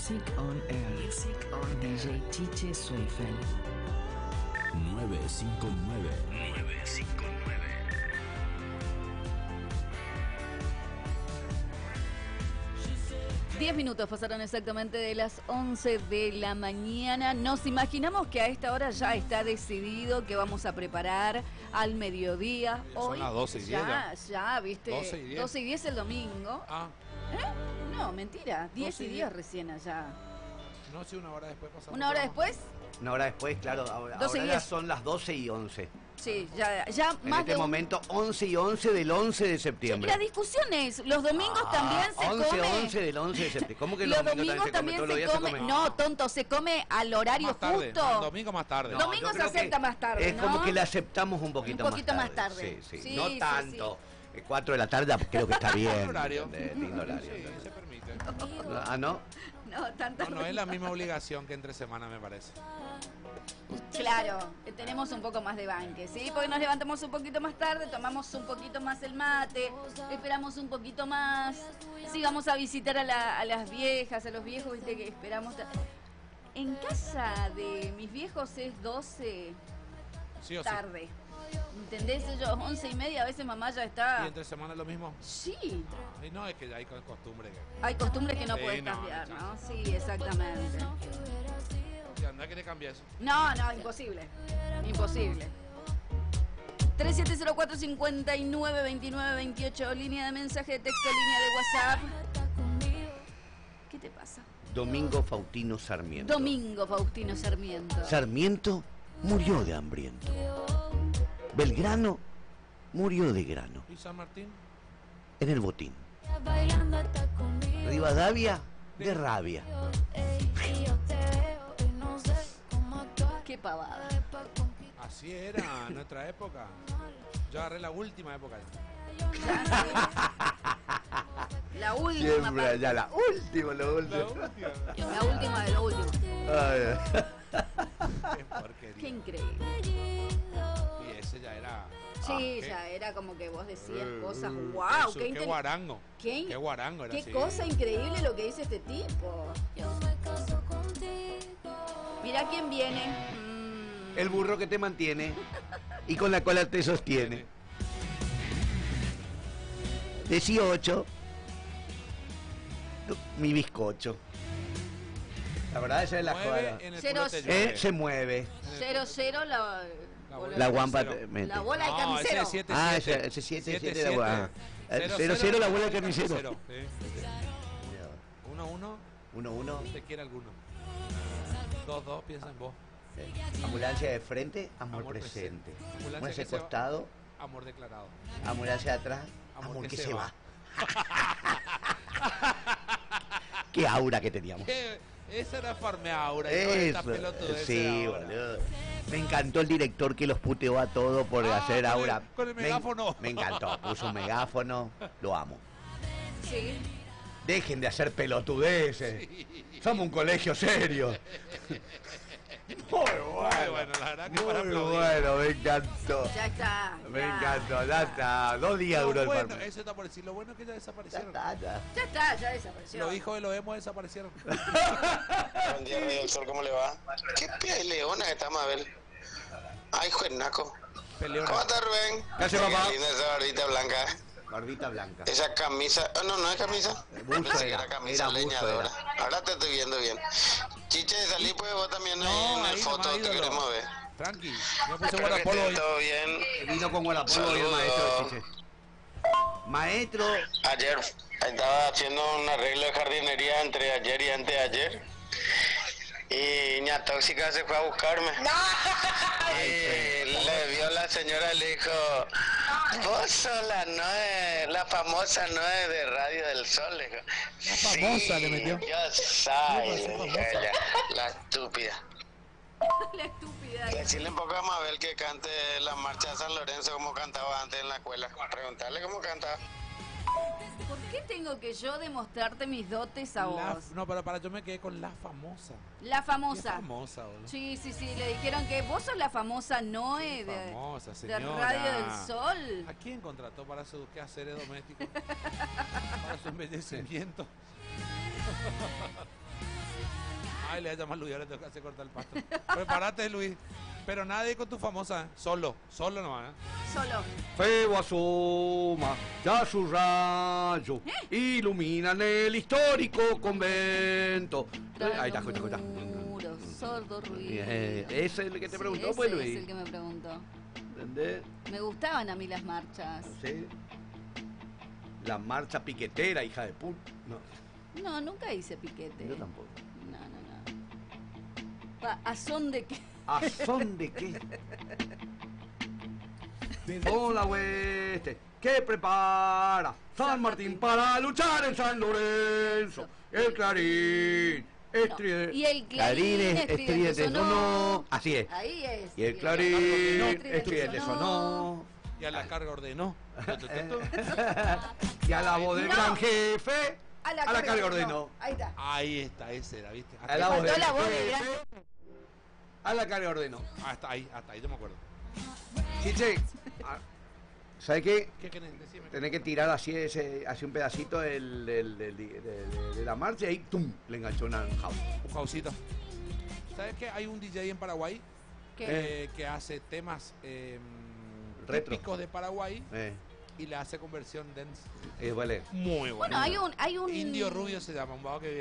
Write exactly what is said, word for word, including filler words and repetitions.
Music on Air. Music on D J Chiche Zweifel. nueve cinco nueve. nueve cinco nueve. Diez minutos pasaron exactamente de las once de la mañana. Nos imaginamos que a esta hora ya está decidido que vamos a preparar al mediodía. Son Hoy las doce y diez ya, ya, viste. doce y diez. doce y diez el domingo. Ah, ¿Eh? No, mentira. diez doce y y diez diez. recién allá. no, sí, una hora después pasamos. ¿Una hora después? Una hora después, claro, ahora, doce y ahora ya diez. son las doce y once. Sí, ya, ya En más este de un- momento, once y once del once de Sí, septiembre. la discusión es, los domingos Ah, también se once, come. once del once de septiembre. ¿Cómo que Los los domingos también Todos los se días come. No, tonto, se come al horario Más tarde, justo. no, domingo más tarde. No. Domingo yo se creo que acepta más tarde, Es ¿no? como que le aceptamos un poquito, Un poquito más tarde. Sí, sí. Sí, no sí, tanto. Eh, Cuatro de la tarde creo que está bien. Lindo horario. ¿entendés? Lindo horario. Sí, se permite. Ah, ¿no? No, tanto. No, no es la misma obligación que entre semana, me parece. Claro, eh, tenemos un poco más de banque, ¿sí? Porque nos levantamos un poquito más tarde, tomamos un poquito más el mate, esperamos un poquito más. Sí, vamos a visitar a, la- a las viejas, a los viejos, viste que esperamos. ta- En casa de mis viejos es doce Sí o sí. tarde. ¿Entendés? Ellos once y media, a veces mamá ya ¿Y está. entre semana es lo mismo? Sí, Ah, y no, es que hay co- costumbre. que- hay costumbres que no Sí, puedes no, cambiar, no, ¿no? Sí, exactamente. Y anda que te cambia eso. No, no, imposible. Imposible. tres siete cero cuatro cinco nueve dos nueve dos ocho, línea de mensaje de texto, línea de WhatsApp. ¿Qué te pasa? Domingo Faustino Sarmiento. Domingo Faustino Sarmiento. Sarmiento murió de hambriento. Belgrano murió de grano. ¿Y San Martín? En el botín. Rivadavia de rabia. Qué pavada. Así era en nuestra época. Yo agarré la última época. La última Siempre parte. allá, la última, la La última. última. La última de lo último. Ay, Qué porquería. Qué increíble. Y ese ya era. Sí, ah, ¿qué? ya era como que vos decías Eh, cosas. eh, ¡Wow! eso, ¡Qué, qué inte- guarango! qué, Qué guarango era qué así. cosa increíble lo que dice este tipo! Mira quién viene. Mm. el burro que te mantiene y con la cola te sostiene. dieciocho. Tu- Mi bizcocho. La verdad, esa es la Mueve joda. en el Cero, culo te Eh, llueve. se mueve. Cero, cero, la, La bola. La guampa Cero. te mete. la bola de No, carnicero. ese es siete, Ah, siete. ese- ese siete, Siete, siete de la siete. bola. Cero, Cero, cero, la bola de carnicero. Cero, sí. Uno, uno, Uno, uno. te quiere alguno. Dos, dos, piensa en vos. Ambulancia de frente, amor, Amor presente. presente. Ambulancia Ambulancia que de se va. costado, Amor declarado. ambulancia de atrás, amor, Amor que, que se se va. Qué aura que teníamos. ¿Qué? Esa era Farmeaura. y con esta Eso, pelotudez sí, de ahora. boludo. Me encantó el director que los puteó a todos por Ah, hacer con el- aura. con el Me- megáfono. Me, encantó, puso un megáfono, lo amo. Sí. Dejen de hacer pelotudeces. Somos un colegio serio. Muy bueno. Muy bueno, la verdad que para Muy aplaudir. bueno, me encantó. Ya está. Me ya, encantó, ya está. Dos días Lo duró el bueno, farm. eso está por decir. Lo bueno es que ya Ya desaparecieron. está, ya. Ya está, ya desapareció. Los hijos de los hemos desaparecieron. Buen día, Rey del Sol, ¿cómo le va? ¿Qué pie de leona que está Mabel? Ay, juenaco. Peleona. ¿Cómo está, Rubén? ¿Qué hace, papá? Qué linda esa barbita blanca. Barbita blanca. Esa camisa. Oh, no, no es camisa. Buzo Pensé que era, era camisa era buzo leñadora. era. Ahora te estoy viendo bien. Chiche, salí pues vos también ahí No, en el ahí foto, nomás, te ídolo. queremos ver. Tranqui. Yo puse Espero que guardapolvo esté hoy. todo bien. Vino con Guarapolo y el maestro de Chiche. Maestro, Ayer estaba haciendo un arreglo de jardinería entre ayer y antes de ayer. Y ña tóxica se fue a buscarme. Y le vio la señora y le dijo, vos sos la Noe, la famosa Noe de Radio del Sol. Le dijo, La famosa "Sí, le metió. Yo soy, No, le esa dijo famosa. ella, la estúpida. La estúpida. Decirle un poco a Mabel que cante la marcha de San Lorenzo como cantaba antes en la escuela. Preguntarle cómo cantaba. ¿Por qué tengo que yo demostrarte mis dotes a La- vos? no, pero para yo me quedé con la famosa. La Qué famosa. famosa, boludo. Sí, sí, sí, le dijeron que vos sos la famosa Noe de, Famosa, de señora. Radio del Sol. ¿A quién contrató para sus quehaceres domésticos? Para su embellecimiento. Ay, le voy a llamar a Luis, ahora tengo que hacer cortar el pasto. Prepárate, Luis. Pero nadie con tu famosa, solo, solo nomás. ¿eh? Solo. Fuego asoma, ya su rayo, ¿Eh? iluminan el histórico convento. Ahí está, escucha, escucha. Muros, sordo ruido. Eh, ese es el que te Sí, preguntó, ese pues, es Luis. el que me preguntó. ¿Entendés? Me gustaban a mí las marchas. Sí. La marcha piquetera, hija de puta. No, No, nunca hice piquete. yo tampoco. No, no, no. Pa- ¿A son de qué? ¿A son de qué? Con la hueste que prepara San Martín para luchar en San Lorenzo. El clarín, estridente. Y el clarín, estridente sonó. Así es. Ahí es. Y el Y clarín, estridente estridente sonó. Y a la carga ordenó. Y a la voz del No. gran jefe, A la, a la carga ordenó. Ahí está. Ahí está, ese era, ¿viste? A la voz faltó del la voz del jefe, a la carga ordenó. Hasta ahí, hasta ahí, yo me acuerdo. Chiche, ah, ¿sabes qué? ¿Qué querés? Decime. Tenés que tirar así, ese, así un pedacito del, del- del- de, de- de la marcha y ahí ¡tum! Le enganchó una house. Un jausito. ¿Sabes qué? Hay un D J en Paraguay ¿Qué? eh, que hace temas eh, Retro. típicos de Paraguay Eh, y le hace conversión dance. eh, vale. Muy bueno. Bueno, hay un, hay un. Indio Rubio se llama, un vago que